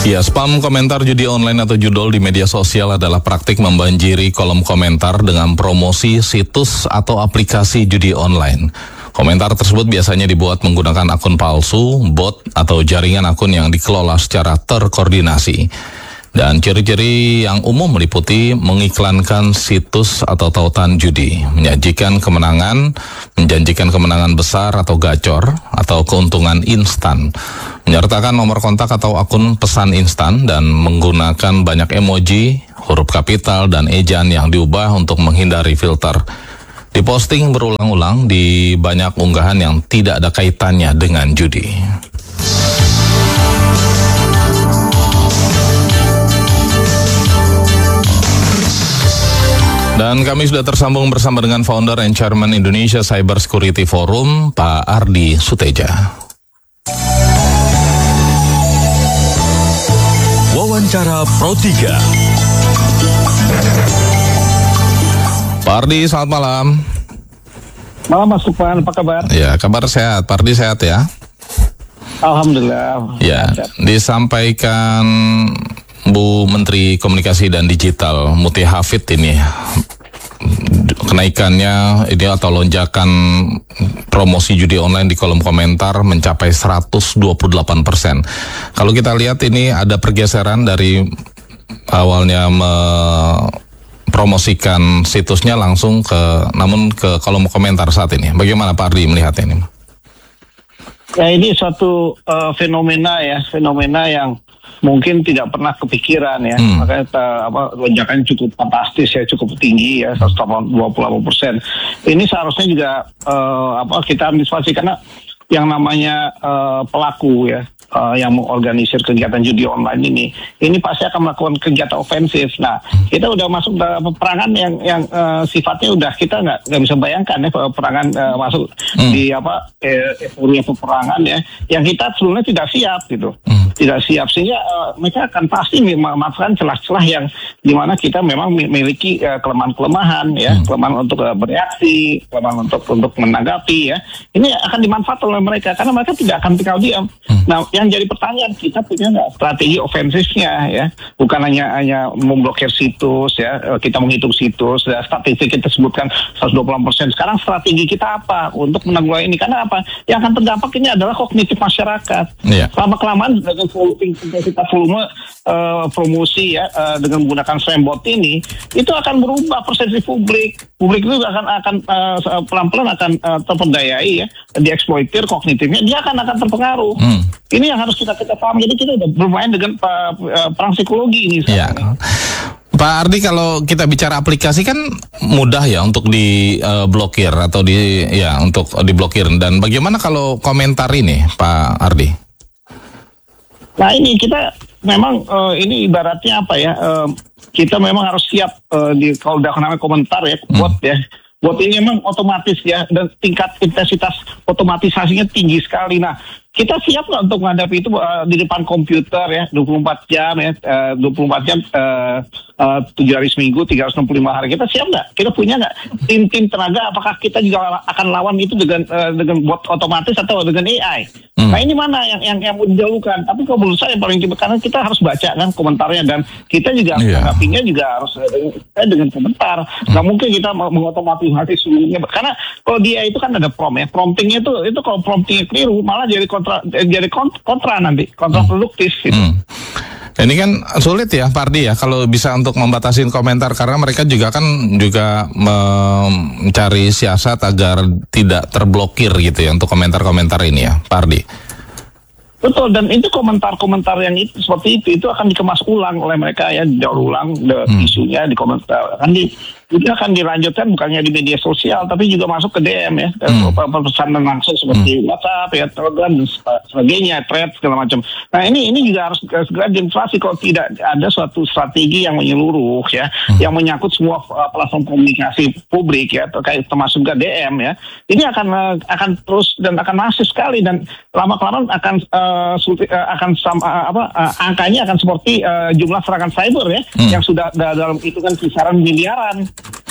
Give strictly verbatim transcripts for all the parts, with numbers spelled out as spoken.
Ya, spam komentar judi online atau judol di media sosial adalah praktik membanjiri kolom komentar dengan promosi situs atau aplikasi judi online. Komentar tersebut biasanya dibuat menggunakan akun palsu, bot, atau jaringan akun yang dikelola secara terkoordinasi. Dan ciri-ciri yang umum meliputi mengiklankan situs atau tautan judi, menyajikan kemenangan, menjanjikan kemenangan besar atau gacor, atau keuntungan instan, menyertakan nomor kontak atau akun pesan instan, dan menggunakan banyak emoji, huruf kapital, dan ejaan yang diubah untuk menghindari filter. Diposting berulang-ulang di banyak unggahan yang tidak ada kaitannya dengan judi. Dan kami sudah tersambung bersama dengan founder and chairman Indonesia Cyber Security Forum, Pak Ardi Suteja. Wawancara Pro tiga. Pak Ardi, selamat malam. Malam Mas Lukman, apa kabar? Ya, kabar sehat. Pak Ardi sehat ya? Alhamdulillah. Ya, sehat. Disampaikan Bu Menteri Komunikasi dan Digital Muti Hafid ini kenaikannya ini atau lonjakan promosi judi online di kolom komentar mencapai seratus dua puluh delapan persen. Kalau kita lihat ini ada pergeseran dari awalnya mempromosikan situsnya langsung ke namun ke kolom komentar saat ini. Bagaimana Pak Ardi melihatnya ini? Ya, ini suatu uh, fenomena ya, fenomena yang mungkin tidak pernah kepikiran ya, hmm. makanya uh, apa lonjakan cukup fantastis ya, cukup tinggi ya, seratus dua puluh delapan persen. Ini seharusnya juga uh, apa kita antisipasi karena yang namanya uh, pelaku ya, uh, yang mengorganisir kegiatan judi online ini, ini pasti akan melakukan kegiatan ofensif. Nah, kita udah masuk dalam peperangan yang yang uh, sifatnya udah kita nggak nggak bisa bayangkan ya, peperangan uh, masuk hmm. di apa euforia peperangan ya, yang kita sebelumnya tidak siap gitu. Hmm. tidak siap sehingga uh, mereka akan pasti memanfaatkan celah-celah yang dimana kita memang memiliki uh, kelemahan-kelemahan ya, hmm. kelemahan untuk uh, bereaksi, kelemahan untuk untuk menanggapi ya. Ini akan dimanfaatkan oleh mereka karena mereka tidak akan tinggal diam. Hmm. Nah, yang jadi pertanyaan, kita punya nggak strategi ofensifnya ya? Bukan hanya hanya memblokir situs ya, kita menghitung situs, ya, statistik kita sebutkan seratus dua puluh delapan persen. Sekarang strategi kita apa untuk menanggulangi ini? Karena apa? Yang akan terdampak ini adalah kognitif masyarakat. Yeah. Lama-kelamaan dengan intensitas volume uh, promosi ya uh, dengan menggunakan spambot ini, itu akan berubah persepsi publik. Publik itu akan akan uh, pelan-pelan akan uh, terperdayai ya, dieksploitir kognitifnya, dia akan akan terpengaruh. Hmm. Ini yang harus kita kita paham. Jadi kita udah bermain dengan uh, perang psikologi ini. Ya. Pak Ardi, kalau kita bicara aplikasi kan mudah ya untuk diblokir uh, atau di ya untuk diblokir. Dan bagaimana kalau komentar ini, Pak Ardi? Nah ini kita memang uh, ini ibaratnya apa ya? Uh, kita memang harus siap uh, di kalau udah namanya komentar ya, bot hmm. ya. Bot ini memang otomatis ya, dan tingkat intensitas otomatisasinya tinggi sekali. Nah, kita siap nggak untuk menghadapi itu uh, di depan komputer ya, dua puluh empat jam ya, uh, dua puluh empat jam, uh, uh, tujuh hari seminggu, tiga ratus enam puluh lima hari. Kita siap nggak? Kita punya nggak tim-tim tenaga? Apakah kita juga akan lawan itu dengan uh, dengan bot otomatis atau dengan A I? Hmm. Nah ini mana yang yang yang mau dijauhkan? Tapi kalau menurut saya yang paling cepat, karena kita harus baca kan komentarnya, dan kita juga yeah. menanggapinya juga harus uh, dengan, dengan komentar. Hmm. Nggak mungkin kita mengotomatisasi seluruhnya, karena kalau dia itu kan ada prompt ya, promptingnya itu itu kalau promptingnya keliru malah jadi kontra jadi kontra nanti kontraproduktif gitu. Hmm. Ini kan sulit ya Pak Ardi ya kalau bisa untuk membatasi komentar, karena mereka juga kan juga mencari siasat agar tidak terblokir gitu ya untuk komentar-komentar ini ya Pak Ardi. Betul, dan itu komentar-komentar yang itu seperti itu itu akan dikemas ulang oleh mereka ya, didaur ulang de, hmm. isunya di komentar, akan di itu akan dilanjutkan bukannya di media sosial tapi juga masuk ke D M ya, hmm. pesanan langsung seperti hmm. WhatsApp ya, Telegram dan sebagainya, thread segala macam. Nah ini ini juga harus segera diinflasi kalau tidak ada suatu strategi yang menyeluruh ya, hmm. yang menyangkut semua uh, platform komunikasi publik ya, terkait termasuk ke D M ya. Ini akan uh, akan terus dan akan masif sekali, dan lama-kelamaan akan uh, sulti, uh, akan sama, uh, apa uh, angkanya akan seperti uh, jumlah serangan cyber ya, hmm. yang sudah dalam hitungan kisaran miliaran.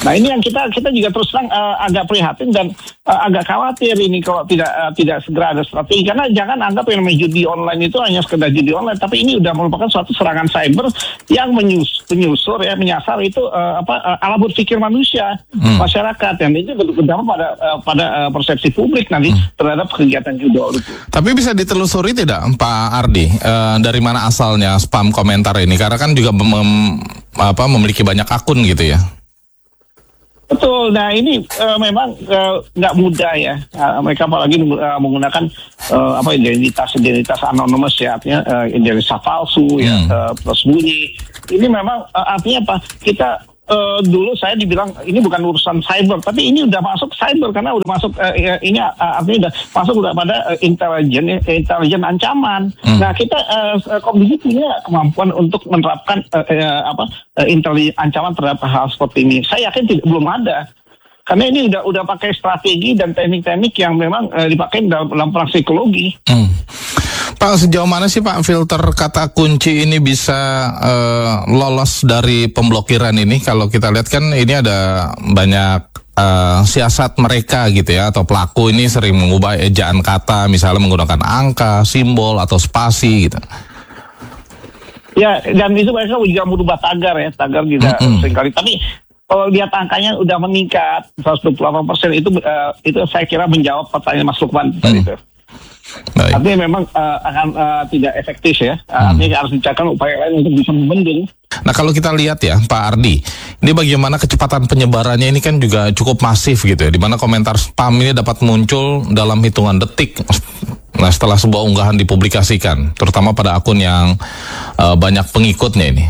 Nah ini yang kita kita juga terus terang uh, agak prihatin dan uh, agak khawatir ini kalau tidak uh, tidak segera ada strategi, karena jangan anggap yang namanya judi online itu hanya sekedar judi online, tapi ini udah merupakan suatu serangan cyber yang menyus, menyusur ya menyasar itu uh, apa uh, ala berpikir manusia hmm. masyarakat, dan itu berdampak pada uh, pada uh, persepsi publik nanti hmm. terhadap kegiatan judi itu. Tapi bisa ditelusuri tidak Pak Ardi uh, dari mana asalnya spam komentar ini, karena kan juga mem, apa memiliki banyak akun gitu ya. Betul, nah ini uh, memang nggak uh, mudah ya. Uh, mereka apalagi uh, menggunakan uh, apa identitas-identitas anonymous ya, artinya uh, identitas palsu hmm. ya, uh, tersembunyi. Ini memang uh, artinya apa? Kita uh, dulu saya dibilang ini bukan urusan cyber, tapi ini udah masuk cyber karena udah masuk uh, ini uh, artinya udah masuk udah pada uh, intelijen, intelijen ancaman. Hmm. Nah kita uh, Komisi punya kemampuan untuk menerapkan uh, uh, apa uh, intelijen ancaman terhadap hal seperti ini. Saya yakin tidak, belum ada. Karena ini udah udah pakai strategi dan teknik-teknik yang memang uh, dipakai dalam, dalam perang psikologi. Hmm. Pak, sejauh mana sih Pak filter kata kunci ini bisa uh, lolos dari pemblokiran ini? Kalau kita lihat kan ini ada banyak uh, siasat mereka gitu ya, atau pelaku ini sering mengubah ejaan kata, misalnya menggunakan angka, simbol, atau spasi gitu. Ya, dan itu mereka juga merubah tagar ya, tagar juga mm-hmm. seringkali. Tapi kalau lihat angkanya udah meningkat seratus dua puluh delapan persen itu uh, itu saya kira menjawab pertanyaan Mas Lukman tadi itu. Baik. Artinya memang uh, akan uh, tidak efektif ya. Uh, hmm. Artinya harus dicarikan upaya lain untuk bisa membendung. Nah kalau kita lihat ya Pak Ardi, ini bagaimana kecepatan penyebarannya ini kan juga cukup masif gitu ya, di mana komentar spam ini dapat muncul dalam hitungan detik. Nah setelah sebuah unggahan dipublikasikan, terutama pada akun yang uh, banyak pengikutnya ini.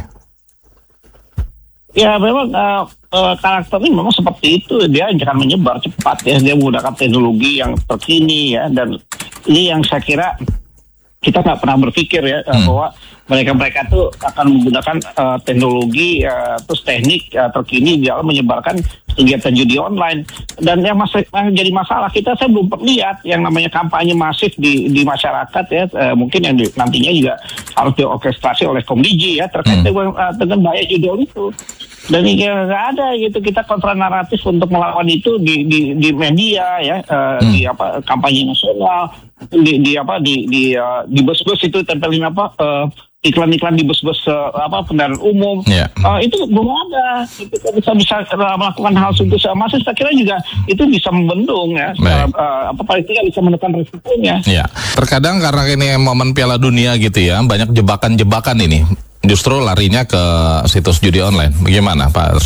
Ya memang uh, uh, karakternya memang seperti itu, dia jangan menyebar cepat ya, dia menggunakan teknologi yang terkini ya, dan ini yang saya kira kita nggak pernah berpikir ya hmm. bahwa mereka-mereka tuh akan menggunakan uh, teknologi uh, terus teknik uh, terkini dalam menyebarkan kegiatan judi online. Dan yang masih yang jadi masalah kita, saya belum lihat yang namanya kampanye masif di di masyarakat ya, uh, mungkin yang di, nantinya juga harus diorkestrasi oleh Komdiji ya terkait hmm. dengan, uh, dengan bahaya judi itu. Dan ini nggak ada gitu, kita kontra naratif untuk melawan itu di di, di media ya, uh, hmm. di apa kampanye nasional, di di apa di di uh, di bus-bus itu tempelin apa uh, iklan-iklan di bus-bus uh, apa kendaraan umum. Yeah. Uh, itu belum ada. Itu bisa bisa melakukan hal itu sama. Saya kira juga itu bisa membendung ya. Uh, uh, apa paling tidak bisa menekan risikonya. Ya. Yeah. Terkadang karena ini momen Piala Dunia gitu ya, banyak jebakan-jebakan ini. Justru larinya ke situs judi online. Bagaimana Pak?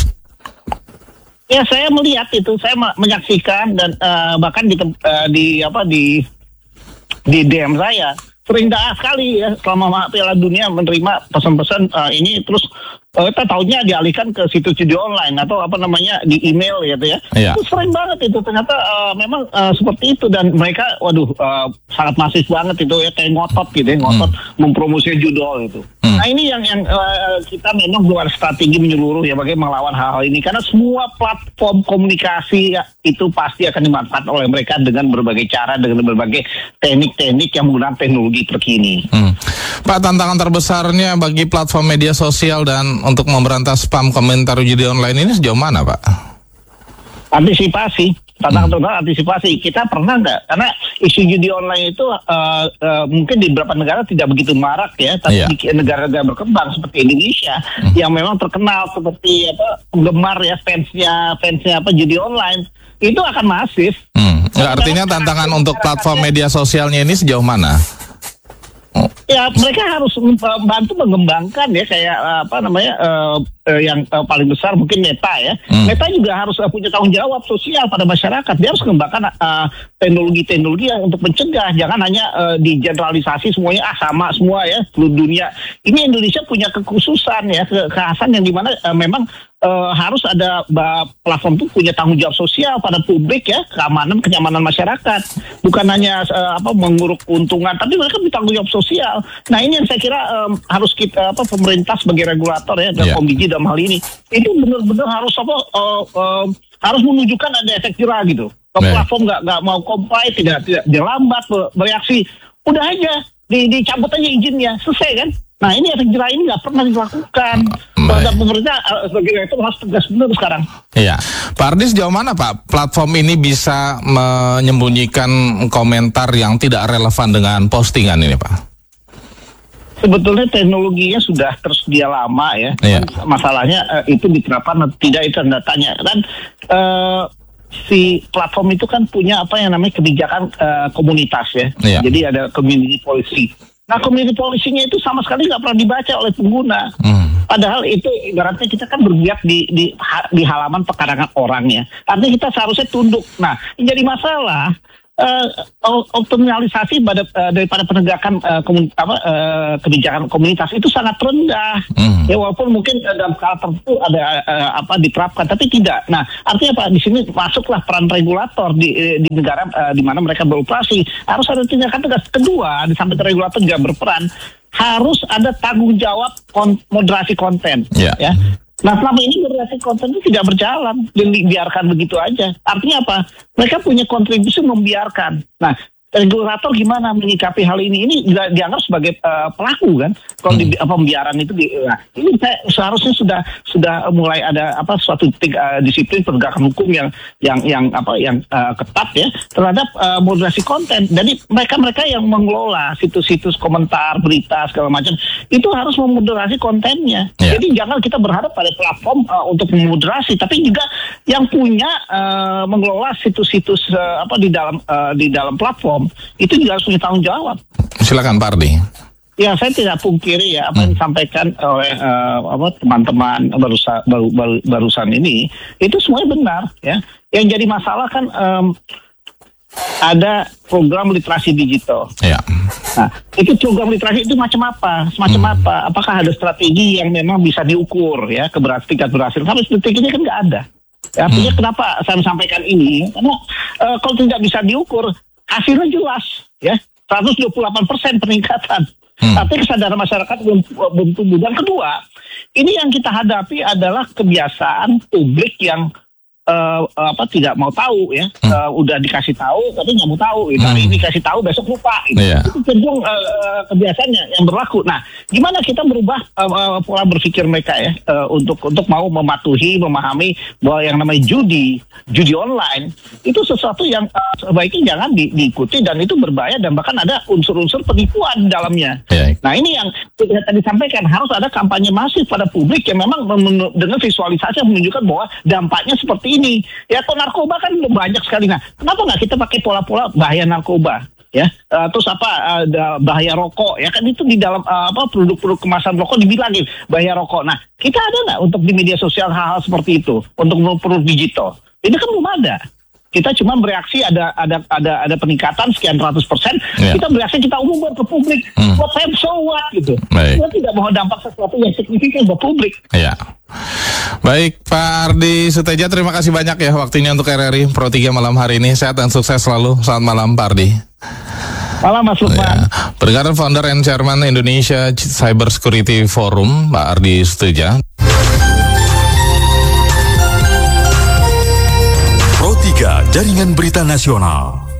Ya saya melihat itu, saya menyaksikan dan uh, bahkan di uh, di apa di di D M saya sering dah sekali ya selama Piala Dunia menerima pesan-pesan uh, ini, terus uh, kita tahunya dialihkan ke situs judi online atau apa namanya di email gitu ya. Iya. Itu sering banget itu, ternyata uh, memang uh, seperti itu, dan mereka waduh uh, sangat masif banget itu ya, kayak ngotot gitu ya, ngotot hmm. mempromosikan judol itu. Hmm. Nah ini yang yang uh, kita memang buat strategi menyeluruh ya bagaimana melawan hal-hal ini, karena semua platform komunikasi ya, itu pasti akan dimanfaatkan oleh mereka dengan berbagai cara, dengan berbagai teknik-teknik yang menggunakan teknologi terkini. Hmm. Pak, tantangan terbesarnya bagi platform media sosial dan untuk memberantas spam komentar judi online ini sejauh mana Pak? Antisipasi. Tantangan terbesar antisipasi. Kita pernah nggak? Karena isu judi online itu uh, uh, mungkin di beberapa negara tidak begitu marak ya, tapi yeah. di negara-negara berkembang seperti Indonesia hmm. yang memang terkenal seperti apa penggemar ya, fansnya fansnya apa judi online itu akan masif. Hmm. Nah, artinya tantangan untuk platform media sosialnya ini sejauh mana? Ya mereka harus membantu mengembangkan ya, kayak apa namanya uh, uh, yang uh, paling besar mungkin Meta ya. Hmm. Meta juga harus uh, punya tanggung jawab sosial pada masyarakat. Dia harus mengembangkan uh, teknologi-teknologi yang untuk mencegah, jangan hanya uh, digeneralisasi semuanya ah sama semua ya seluruh dunia. Ini Indonesia punya kekhususan ya, kekhasan yang dimana uh, memang Uh, harus ada uh, platform itu punya tanggung jawab sosial pada publik ya, keamanan kenyamanan masyarakat, bukan hanya uh, apa menguruk keuntungan, tapi mereka bertanggung jawab sosial. Nah ini yang saya kira um, harus kita apa pemerintah sebagai regulator ya dan yeah. Komdiji dalam hal ini itu benar-benar harus apa uh, uh, harus menunjukkan ada efek jerah gitu. Kalau yeah. platform nggak nggak mau comply, tidak tidak dia lambat bereaksi, udah aja di, dicabut aja izinnya, selesai kan? Nah ini efek jerah ini nggak pernah dilakukan. Terhadap pemerintah sebagai itu harus tegas benar sekarang. Iya, Pak Ardi sejauh mana Pak platform ini bisa menyembunyikan komentar yang tidak relevan dengan postingan ini Pak? Sebetulnya teknologinya sudah tersedia lama ya. Iya. Masalahnya uh, itu diterapkan atau tidak itu anda tanya. Dan uh, si platform itu kan punya apa yang namanya kebijakan uh, komunitas ya. Iya. Jadi ada community policy. Nah community policy-nya itu sama sekali nggak pernah dibaca oleh pengguna. Hmm. Padahal itu ibaratnya kita kan berbiak di, di di halaman pekarangan orang ya. Artinya kita seharusnya tunduk. Nah yang jadi masalah Uh, optimalisasi pada uh, daripada penegakan uh, komun, apa, uh, kebijakan komunitas itu sangat rendah. Mm. Ya walaupun mungkin uh, dalam skala tertentu ada uh, apa diterapkan, tapi tidak. Nah artinya apa? Di sini masuklah peran regulator di di negara uh, di mana mereka beroperasi. Harus ada tindakan tegas. Kedua, di samping regulator juga berperan, harus ada tanggung jawab kon- moderasi konten. Yeah. Ya. Nah selama ini moderasi konten itu tidak berjalan, dibiarkan begitu aja. Artinya apa? Mereka punya kontribusi membiarkan. Nah regulator gimana menyikapi hal ini? Ini dianggap sebagai uh, pelaku kan? Kalau hmm. di apa, pembiaran itu, di, nah, ini saya, seharusnya sudah sudah mulai ada apa suatu uh, disiplin penegakan hukum yang yang yang apa yang uh, ketat ya terhadap uh, moderasi konten. Jadi mereka-mereka yang mengelola situs-situs komentar, berita segala macam itu harus memoderasi kontennya. Yeah. Jadi jangan kita berharap pada platform uh, untuk memoderasi, tapi juga yang punya uh, mengelola situs-situs uh, apa di dalam uh, di dalam platform itu juga harus punya tanggung jawab. Silakan Pak Ardi. Ya saya tidak pungkiri ya apa yang disampaikan oleh uh, apa teman-teman barusan baru, baru, barusan ini itu semuanya benar ya. Yang jadi masalah kan um, ada program literasi digital. Ya. Nah itu program literasi itu macam apa? Semacam hmm. apa? Apakah ada strategi yang memang bisa diukur ya keberhasilan tingkat berhasil? Sampai detik ini kan nggak ada. Ya, artinya hmm. kenapa saya sampaikan ini? Karena uh, kalau tidak bisa diukur hasilnya jelas ya seratus dua puluh delapan persen peningkatan. Hmm. Tapi kesadaran masyarakat belum belum tumbuh. Dan kedua, ini yang kita hadapi adalah kebiasaan publik yang uh, apa tidak mau tahu ya. Hmm. Uh, udah dikasih tahu tapi nggak mau tahu. Gitu. Hmm. Hari ini kasih tahu besok lupa. Gitu. Yeah. Itu cenderung uh, kebiasaannya yang berlaku. Nah, gimana kita merubah uh, pola berpikir mereka ya uh, untuk untuk mau mematuhi, memahami bahwa yang namanya judi, judi online itu sesuatu yang uh, sebaiknya jangan di, diikuti dan itu berbahaya dan bahkan ada unsur-unsur penipuan di dalamnya. Yeah. Nah ini yang kita tadi sampaikan harus ada kampanye masif pada publik yang memang men- dengan visualisasi yang menunjukkan bahwa dampaknya seperti ini. Ya kalau narkoba kan banyak sekali. Nah kenapa nggak kita pakai pola-pola bahaya narkoba? Ya, uh, terus apa uh, bahaya rokok ya kan itu di dalam uh, apa produk-produk kemasan rokok dibilangin bahaya rokok. Nah kita ada nggak untuk di media sosial hal-hal seperti itu untuk produk digital? Ini kan belum ada. Kita cuma bereaksi ada ada ada ada peningkatan sekian ratus persen. Yeah. Kita bereaksi kita umumkan ke publik. Hmm. Buat saya so what gitu. Kita tidak mau dampak sesuatu yang signifikan buat publik. Iya. Baik Pak Ardi Suteja, terima kasih banyak ya waktunya untuk R R I Pro tiga malam hari ini. Sehat dan sukses selalu. Selamat malam Pak Ardi. Malam Mas Lukman. Ya. Pendengar founder and chairman Indonesia Cyber Security Forum Pak Ardi Suteja. Pro tiga Jaringan Berita Nasional.